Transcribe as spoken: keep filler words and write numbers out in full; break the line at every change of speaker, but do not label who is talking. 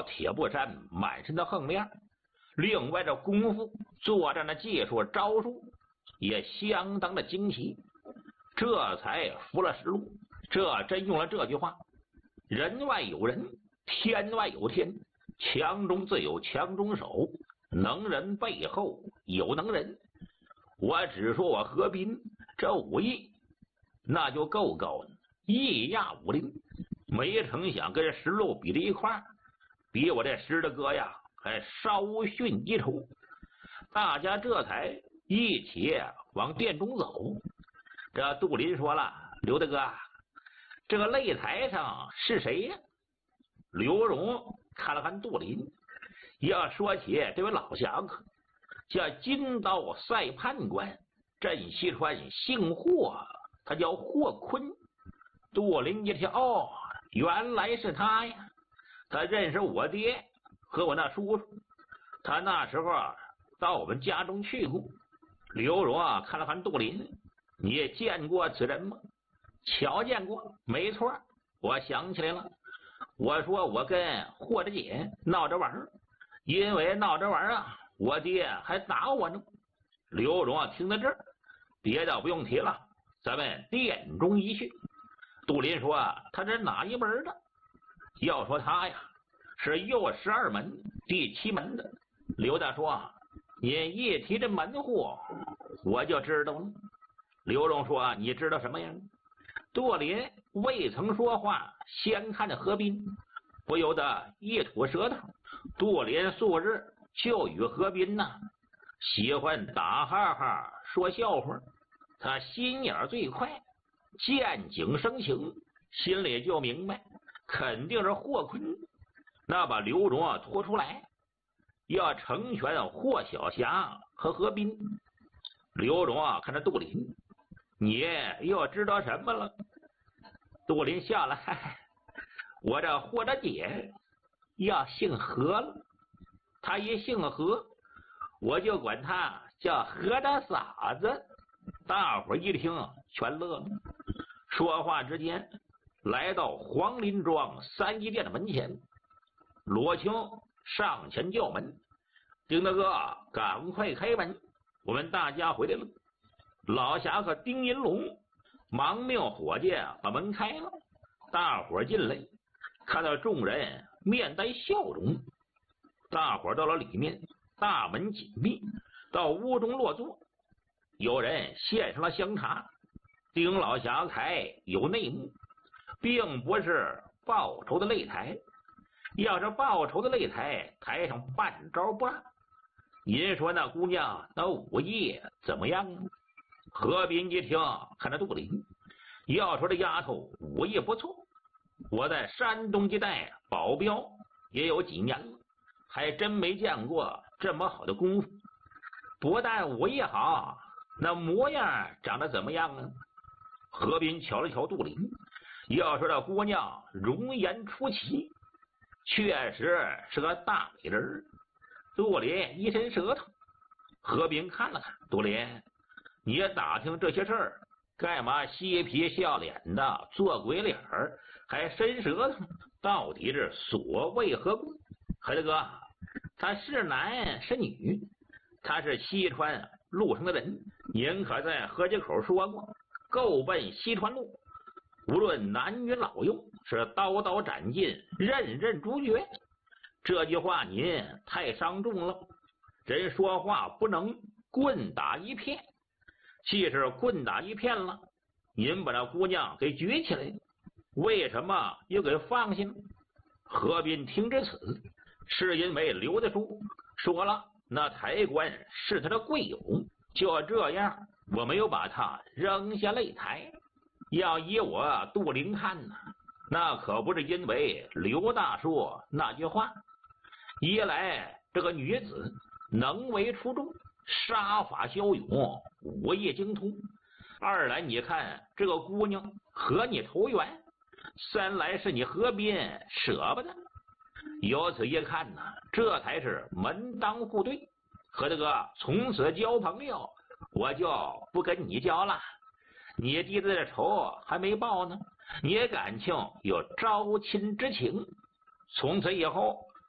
靠铁布衫满身的横面，另外这功夫作战的技术招数也相当的惊奇，这才服了石路。这真用了这句话：人外有人，天外有天，强中自有强中手，能人背后有能人。我只说我何斌这武艺那就够高了，一压武林，没成想跟石路比在一块，比我这石大哥呀还稍逊一筹。大家这才一起往殿中走。这杜林说了：刘大哥，这个擂台上是谁呀？刘荣看了看杜林，要说起这位老侠客，叫金刀赛判官镇西川，姓霍，他叫霍坤。杜林一听，哦，原来是他呀！他认识我爹和我那叔叔，他那时候到我们家中去过。刘荣啊，看了看杜林，你也见过此人吗？瞧见过，没错，我想起来了。我说我跟霍大姐闹着玩，因为闹着玩啊，我爹还打我呢。刘荣啊，听到这儿，别的不用提了，咱们殿中一叙。杜林说：他这哪一门的？要说他呀，是右十二门第七门的。刘大说：你一提这门户，我就知道了。刘荣说：你知道什么呀？杜林未曾说话，先看着何斌，不由得一吐舌头。杜林素日就与何斌呐喜欢打哈哈说笑话，他心眼最快，见景生情，心里就明白肯定是霍坤。那把刘荣啊拖出来，要成全霍小霞和何斌。刘荣啊看着杜林，你又知道什么了？杜林笑了，嗨嗨，我这霍大姐要姓何了，她一姓何，我就管她叫何大嫂子。大伙一听全乐了。说话之间，来到黄林庄三义殿的门前，罗青上前叫门：丁大哥，赶快开门，我们大家回来了。老侠客丁银龙忙命伙计把门开了，大伙进来，看到众人面带笑容。大伙到了里面，大门紧闭，到屋中落座。有人献上了香茶。丁老侠台有内幕，并不是报仇的擂台，要是报仇的擂台，台上半招不让。您说那姑娘那武艺怎么样？何斌一听，看着杜林，要说这丫头武艺不错，我在山东一带保镖也有几年了，还真没见过这么好的功夫。不但武艺好，那模样长得怎么样啊？何斌瞧了瞧杜林，要说这姑娘容颜出奇，确实是个大美人。杜林一伸舌头，何斌看了看杜林，你也打听这些事儿，干嘛嬉皮笑脸的做鬼脸儿，还伸舌头？到底是所谓何故？何大哥，他是男是女？他是西川路上的人，您可在河街口说过，够奔西川路，无论男女老幼，是刀刀斩尽，任任诛绝。这句话您太伤重了，人说话不能棍打一片。既是棍打一片了，您把那姑娘给举起来，为什么又给放下呢？何斌听至此，是因为刘大叔说了，那抬棺是他的贵友，就这样，我没有把他扔下擂台。要依我杜林看呢，那可不是因为刘大叔那句话。一来这个女子能为出众，杀法骁勇，武艺精通；二来你看这个姑娘和你投缘；三来是你何斌舍不得。由此一看呢，这才是门当户对。何大哥，从此交朋友，我就不跟你交了。你弟弟的仇还没报呢，你也感情有招亲之情。从此以后，